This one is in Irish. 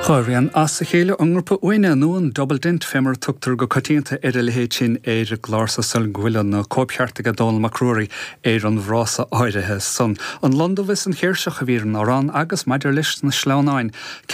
Chóiríonn as sa chéile angarpa uine nuan dobbaldint fémar tugtar go coitianta le sin glársa sul ghuileann na cóipcheartaigh Donal McCrory an bhrása áirithe son. An Londonvis an chéirseach a bhír an árán agus maidir leis na sleánáin.